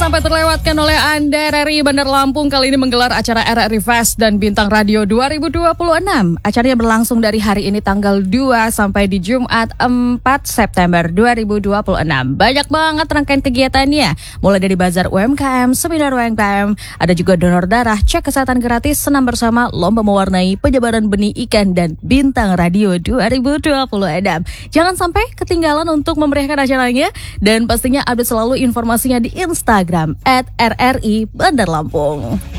sampai terlewatkan oleh Anda. RRI Bandar Lampung kali ini menggelar acara RRI Fest dan Bintang Radio 2026. Acaranya berlangsung dari hari ini tanggal 2 sampai di Jumat 4 September 2026. Banyak banget rangkaian kegiatannya. Mulai dari bazar UMKM, seminar UMKM, ada juga donor darah, cek kesehatan gratis, senam bersama, lomba mewarnai, penyebaran benih ikan, dan Bintang Radio 2026. Jangan sampai ketinggalan untuk memeriahkan acaranya dan pastinya update selalu informasinya di Instagram @RRI Bandar Lampung.